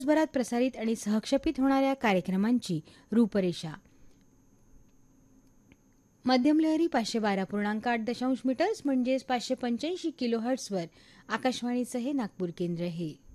दिवसभरात प्रसारित आणि सहक्षेपित होणाऱ्या कार्यक्रमांची रूपरेषा. मध्यम लहरी 512.8 मीटर्स म्हणजेच 585 किलो हर्ट्सवर आकाशवाणीचं हे नागपूर केंद्र आहे.